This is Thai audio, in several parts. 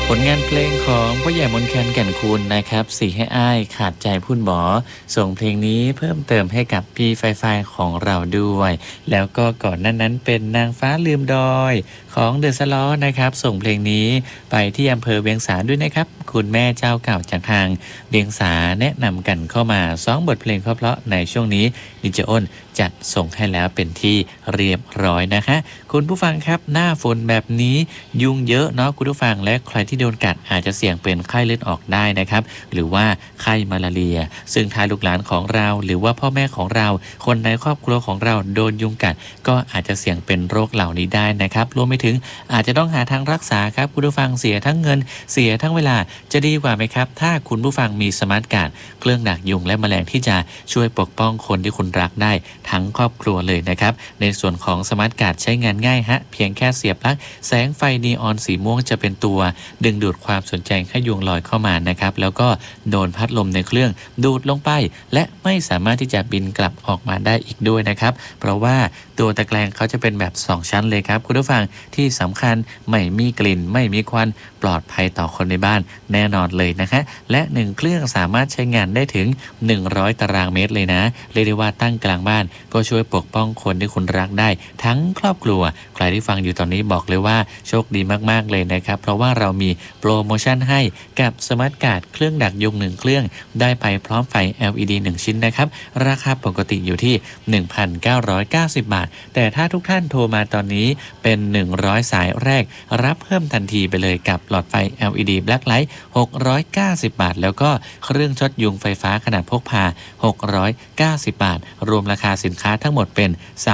ผลงานเพลงของพ่อใหญ่มนต์แคนแก่นคูนนะครับสีให้อ้ายขาดใจพูดหมอส่งเพลงนี้เพิ่มเติมให้กับพี่ไฟไฟของเราด้วยแล้วก็ก่อนหน้านั้นเป็นนางฟ้าลืมดอยของเดอะสล้อนะครับส่งเพลงนี้ไปที่อำเภอเวียงสาด้วยนะครับคุณแม่เจ้าเก่าจากทางเวียงสาแนะนำกันเข้ามา2บทเพลงเพราะๆในช่วงนี้ดิเจอ้นจัดส่งให้แล้วเป็นที่เรียบร้อยนะคะคุณผู้ฟังครับหน้าฝนแบบนี้ยุงเยอะเนาะคุณผู้ฟังและใครที่โดนกัดอาจจะเสี่ยงเป็นไข้เลือดออกได้นะครับหรือว่าไข้มาลาเรียซึ่งถ้าลูกหลานของเราหรือว่าพ่อแม่ของเราคนในครอบครัวของเราโดนยุงกัดก็อาจจะเสี่ยงเป็นโรคเหล่านี้ได้นะครับรวมไปถึงอาจจะต้องหาทางรักษาครับคุณผู้ฟังเสียทั้งเงินเสียทั้งเวลาจะดีกว่าไหมครับถ้าคุณผู้ฟังมีสมาร์ทการ์ดเครื่องดักยุงและแมลงที่จะช่วยปกป้องคนที่คุณรักได้ทั้งครอบครัวเลยนะครับในส่วนของสมาร์ทการ์ดใช้งานง่ายฮะเพียงแค่เสียบปลั๊กแสงไฟนีออนสีม่วงจะเป็นตัวดึงดูดความสนใจให้ยุงลอยเข้ามานะครับแล้วก็โดนพัดลมในเครื่องดูดลงไปและไม่สามารถที่จะบินกลับออกมาได้อีกด้วยนะครับเพราะว่าตัวตะแกรงเขาจะเป็นแบบ2ชั้นเลยครับคุณผู้ฟังที่สำคัญไม่มีกลิ่นไม่มีควันปลอดภัยต่อคนในบ้านแน่นอนเลยนะคะและ1เครื่องสามารถใช้งานได้ถึง100ตารางเมตรเลยนะเรียกได้ว่าตั้งกลางบ้านก็ช่วยปกป้องคนที่คุณรักได้ทั้งครอบครัวใครที่ฟังอยู่ตอนนี้บอกเลยว่าโชคดีมากๆเลยนะครับเพราะว่าเรามีโปรโมชั่นให้กับสมาร์ทการ์ดเครื่องดักยุง1เครื่องได้ไปพร้อมไฟ LED 1ชิ้นนะครับราคาปกติอยู่ที่ 1,990 บาทแต่ถ้าทุกท่านโทรมาตอนนี้เป็น100สายแรกรับเพิ่มทันทีไปเลยกับหลอดไฟ LED Blacklight 690 บาทแล้วก็เครื่องช็อตยุงไฟฟ้าขนาดพกพา690 บาทรวมราคาสินค้าทั้งหมดเป็น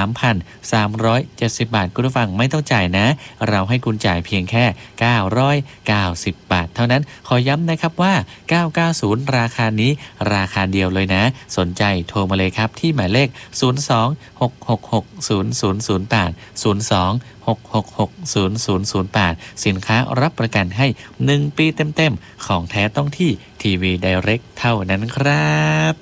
3,370 บาทคุณผู้ฟังไม่ต้องจ่ายนะเราให้คุณจ่ายเพียงแค่990 บาทเท่านั้นขอย้ำนะครับว่า990ราคานี้ราคาเดียวเลยนะสนใจโทรมาเลยครับที่หมายเลข02-666-0008 02-666-0008 สินค้ารับประกันให้1ปีเต็มๆของแท้ต้องที่ทีวีไดเรกเท่านั้นครับ